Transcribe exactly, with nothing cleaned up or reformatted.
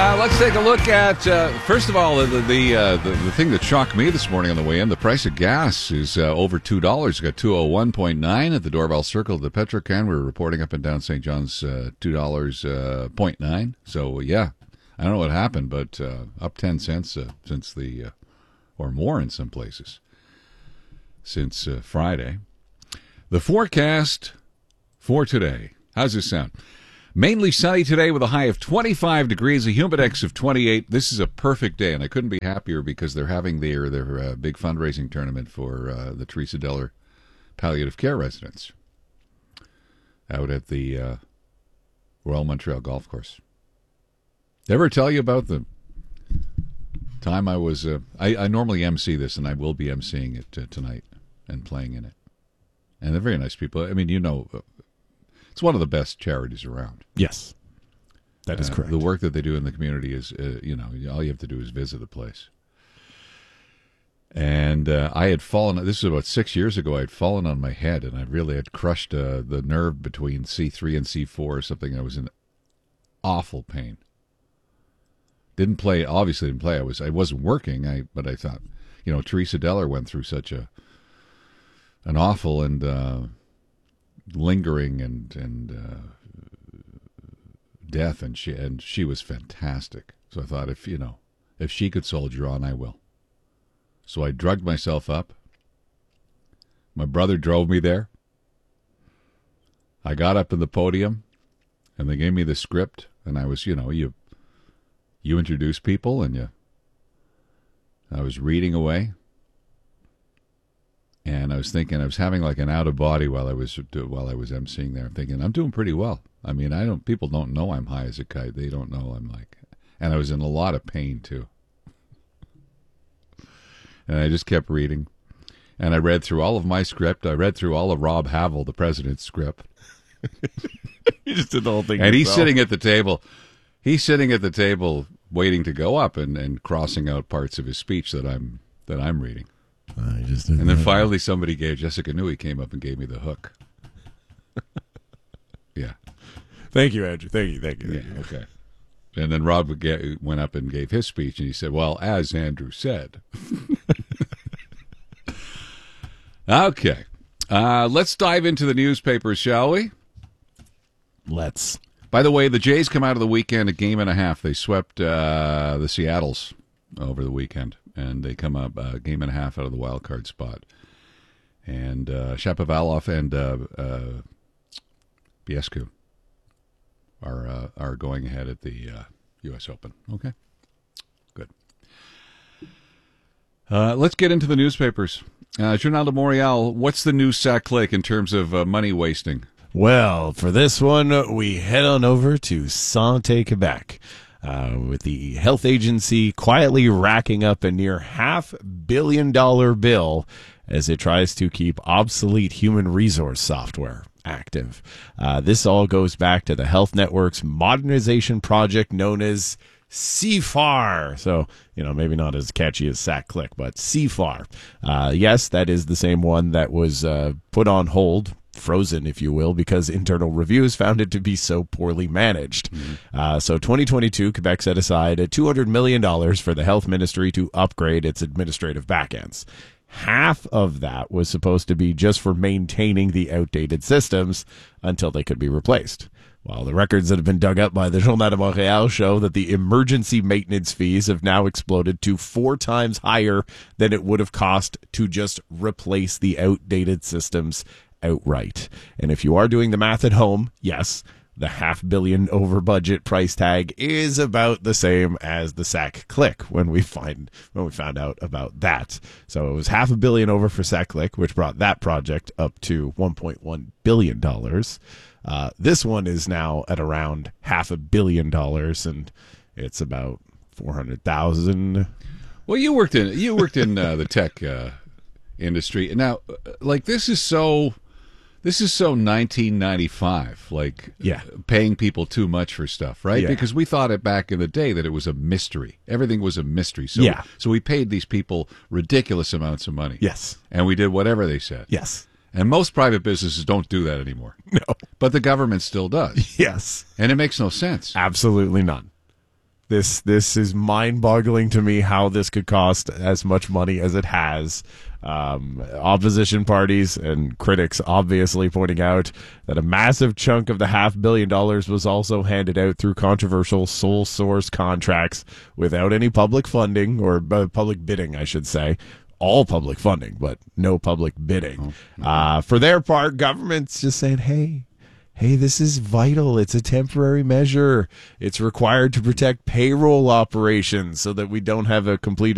Uh, let's take a look at, uh, first of all, the the, uh, the the thing that shocked me this morning on the way in. The price of gas is uh, over two dollars. Got two oh one point nine at the Dorval Circle. The Petrocan, we're reporting up and down Saint John's, uh, two dollars point uh, nine. So, yeah, I don't know what happened, but uh, up ten cents uh, since the, uh, or more in some places, since uh, Friday. The forecast for today. How's this sound? Mainly sunny today with a high of twenty-five degrees, a humidex of twenty-eight. This is a perfect day, and I couldn't be happier because they're having their their uh, big fundraising tournament for uh, the Teresa Deller Palliative Care Residents out at the uh, Royal Montreal Golf Course. Did I ever tell you about the time I was... Uh, I, I normally emcee this, and I will be emceeing it uh, tonight and playing in it. And they're very nice people. I mean, you know... Uh, It's one of the best charities around. Yes, that is uh, correct. The work that they do in the community is, uh, you know, all you have to do is visit the place. And uh, I had fallen, this was about six years ago, I had fallen on my head, and I really had crushed uh, the nerve between C three and C four or something. I was in awful pain. Didn't play, obviously didn't play. I, was, I wasn't working, I, but I thought, you know, Teresa Deller went through such a an awful and... Uh, lingering and and uh, death, and she and she was fantastic. So I thought, if you know, if she could soldier on, I will. So I drugged myself up. My brother drove me there. I got up to the podium, and they gave me the script, and I was, you know, you you introduce people, and you. I was reading away. And I was thinking, I was having like an out of body while I was while I was emceeing there. I'm thinking, I'm doing pretty well. I mean, I don't. People don't know I'm high as a kite. They don't know I'm like, and I was in a lot of pain too. And I just kept reading, and I read through all of my script. I read through all of Rob Havel, the president's script. You just did the whole thing. And yourself. he's sitting at the table. He's sitting at the table waiting to go up and, and crossing out parts of his speech that I'm that I'm reading. I just and then finally somebody gave, Jessica Newey came up and gave me the hook. Yeah. Thank you, Andrew. Thank you, thank you. Thank yeah, you. Okay. And then Rob went up and gave his speech, and he said, well, as Andrew said. Okay. Uh, let's dive into the newspapers, shall we? Let's. By the way, the Jays come out of the weekend a game and a half. They swept uh, the Seattles over the weekend. And they come up a uh, game and a half out of the wild card spot. And uh, Shapovalov and uh, uh, Biescu are uh, are going ahead at the uh, U S Open. Okay, good. Uh, let's get into the newspapers. Uh, Journal de Montréal, what's the news sac click in terms of uh, money wasting? Well, for this one, we head on over to Santé Quebec. Uh, with the health agency quietly racking up a near half billion dollar bill as it tries to keep obsolete human resource software active. Uh, this all goes back to the Health Network's modernization project known as C F A R. So, you know, maybe not as catchy as Sac Click, but C F A R. Uh, yes, that is the same one that was uh, put on hold, frozen, if you will, because internal reviews found it to be so poorly managed. Mm-hmm. Uh, so twenty twenty-two, Quebec set aside two hundred million dollars for the health ministry to upgrade its administrative backends. Half of that was supposed to be just for maintaining the outdated systems until they could be replaced. While the records that have been dug up by the Journal de Montréal show that the emergency maintenance fees have now exploded to four times higher than it would have cost to just replace the outdated systems outright. And if you are doing the math at home, yes, the half billion over budget price tag is about the same as the Sac Click when we find when we found out about that. So it was half a billion over for Sac Click, which brought that project up to one point one billion dollars. Uh, this one is now at around half a billion dollars, and it's about four hundred thousand. Well, you worked in you worked in uh, the tech uh, industry, and now, like this is so. This is so nineteen ninety-five, like yeah. paying people too much for stuff, right? Yeah. Because we thought it back in the day that it was a mystery. Everything was a mystery. So, yeah. so we paid these people ridiculous amounts of money. Yes. And we did whatever they said. Yes. And most private businesses don't do that anymore. No. But the government still does. Yes. And it makes no sense. Absolutely none. This this is mind-boggling to me how this could cost as much money as it has. Um, opposition parties and critics obviously pointing out that a massive chunk of the half billion dollars was also handed out through controversial sole source contracts without any public funding or uh, public bidding, I should say. All public funding, but no public bidding. Oh, uh, for their part, government's just saying, hey, hey, this is vital. It's a temporary measure. It's required to protect payroll operations so that we don't have a complete